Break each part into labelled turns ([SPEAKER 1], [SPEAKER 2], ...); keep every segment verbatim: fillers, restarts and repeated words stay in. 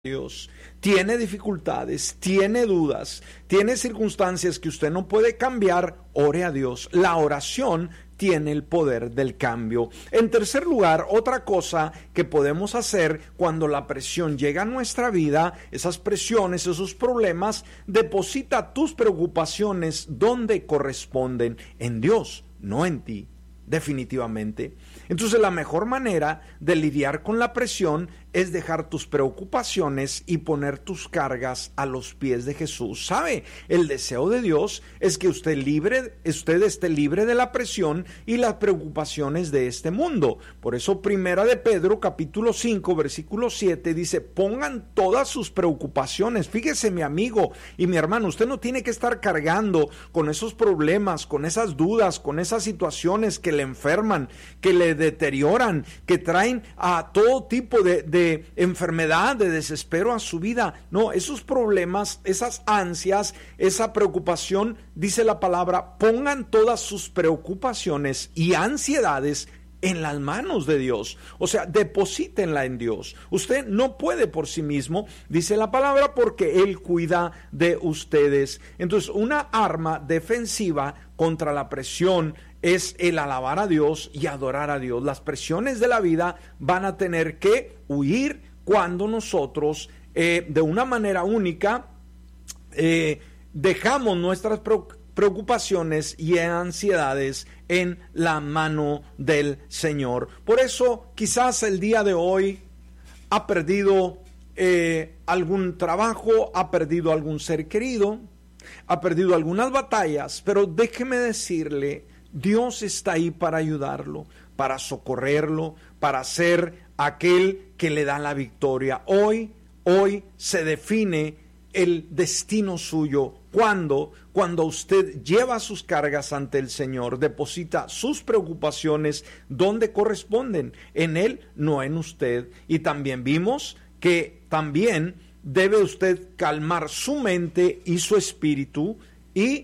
[SPEAKER 1] Dios, tiene dificultades, tiene dudas, tiene circunstancias que usted no puede cambiar, ore a Dios. La oración tiene el poder del cambio. En tercer lugar, otra cosa que podemos hacer cuando la presión llega a nuestra vida, esas presiones, esos problemas, deposita tus preocupaciones donde corresponden, en Dios, no en ti. Definitivamente. Entonces la mejor manera de lidiar con la presión es dejar tus preocupaciones y poner tus cargas a los pies de Jesús. ¿Sabe? El deseo de Dios es que usted libre, usted esté libre de la presión y las preocupaciones de este mundo. Por eso Primera de Pedro capítulo cinco versículo siete dice: pongan todas sus preocupaciones. Fíjese, mi amigo y mi hermano, usted no tiene que estar cargando con esos problemas, con esas dudas, con esas situaciones que le enferman, que le deterioran, que traen a todo tipo de, de enfermedad, de desespero a su vida. No, esos problemas, esas ansias, esa preocupación, dice la palabra, pongan todas sus preocupaciones y ansiedades en las manos de Dios. O sea, deposítenla en Dios. Usted no puede por sí mismo, dice la palabra, porque Él cuida de ustedes. Entonces, una arma defensiva contra la presión es el alabar a Dios y adorar a Dios. Las presiones de la vida van a tener que huir cuando nosotros eh, de una manera única eh, dejamos nuestras preocupaciones y ansiedades en la mano del Señor. Por eso quizás el día de hoy ha perdido eh, algún trabajo, ha perdido algún ser querido, ha perdido algunas batallas, pero déjeme decirle, Dios está ahí para ayudarlo, para socorrerlo, para ser aquel que le da la victoria. Hoy, hoy se define el destino suyo. ¿Cuándo? Cuando usted lleva sus cargas ante el Señor, deposita sus preocupaciones donde corresponden, en Él, no en usted. Y también vimos que también debe usted calmar su mente y su espíritu y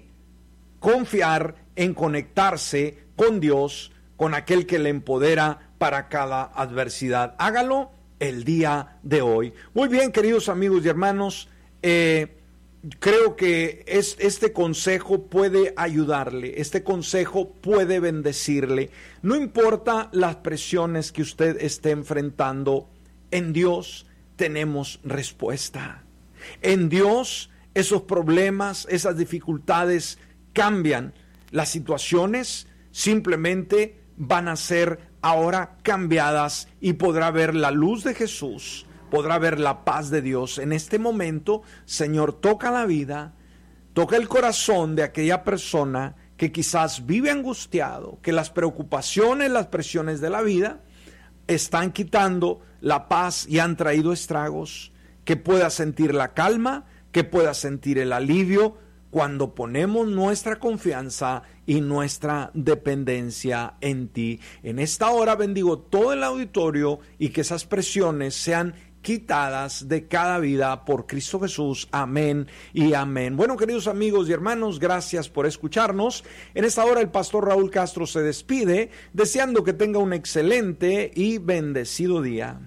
[SPEAKER 1] confiar en conectarse con Dios, con aquel que le empodera para cada adversidad. Hágalo el día de hoy. Muy bien, queridos amigos y hermanos, eh, creo que es, este consejo puede ayudarle, este consejo puede bendecirle. No importa las presiones que usted esté enfrentando, en Dios tenemos respuesta. En Dios esos problemas, esas dificultades cambian. Las situaciones simplemente van a ser ahora cambiadas y podrá ver la luz de Jesús, podrá ver la paz de Dios. En este momento, Señor, toca la vida, toca el corazón de aquella persona que quizás vive angustiado, que las preocupaciones, las presiones de la vida están quitando la paz y han traído estragos, que pueda sentir la calma, que pueda sentir el alivio, cuando ponemos nuestra confianza y nuestra dependencia en ti. En esta hora bendigo todo el auditorio y que esas presiones sean quitadas de cada vida por Cristo Jesús. Amén y amén. Bueno, queridos amigos y hermanos, gracias por escucharnos. En esta hora el pastor Raúl Castro se despide, deseando que tenga un excelente y bendecido día.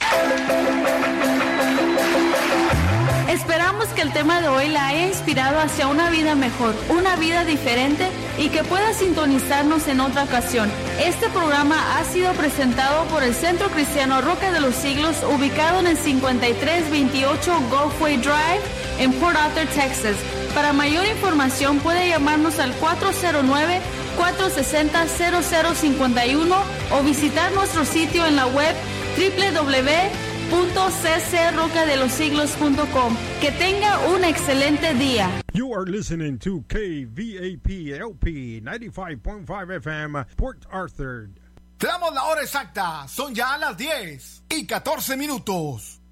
[SPEAKER 2] Esperamos que el tema de hoy la haya inspirado hacia una vida mejor, una vida diferente y que pueda sintonizarnos en otra ocasión. Este programa ha sido presentado por el Centro Cristiano Roca de los Siglos, ubicado en el cincuenta y tres veintiocho Gulfway Drive en Port Arthur, Texas. Para mayor información puede llamarnos al cuatro cero nueve, cuatro seis cero, cero cero cinco uno o visitar nuestro sitio en la web doble u doble u doble u punto c c roca de los siglos punto com. Que tenga un excelente día.
[SPEAKER 3] You are listening to K V A P L P ninety-five point five F M, Port Arthur.
[SPEAKER 4] Te damos la hora exacta. Son ya las diez y catorce minutos.